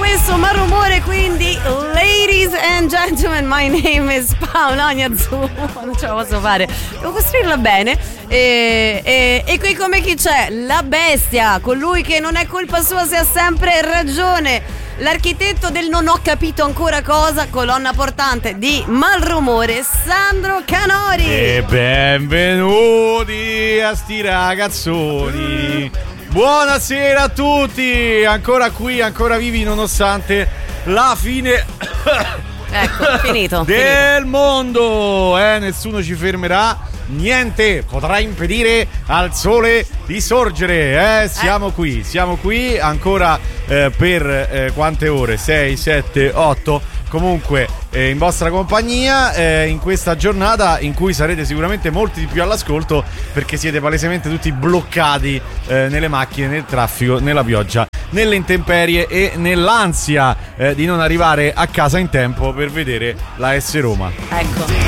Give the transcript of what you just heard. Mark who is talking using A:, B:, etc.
A: messo Malrumore, quindi ladies and gentlemen, my name is Paola Gnazzù. Non ce la posso fare, devo costruirla bene. E qui come chi c'è? La bestia, colui che non è colpa sua se ha sempre ragione, l'architetto del non ho capito ancora cosa, colonna portante di Malrumore, Sandro Canori.
B: E benvenuti a sti ragazzoni. Buonasera a tutti, ancora qui, ancora vivi nonostante la fine
A: Ecco, finito
B: del mondo. Nessuno ci fermerà, niente potrà impedire al sole di sorgere. Siamo qui ancora per quante ore? 6, 7, 8. Comunque in vostra compagnia in questa giornata in cui sarete sicuramente molti di più all'ascolto, perché siete palesemente tutti bloccati nelle macchine, nel traffico, nella pioggia, nelle intemperie e nell'ansia di non arrivare a casa in tempo per vedere la AS Roma.
A: Ecco.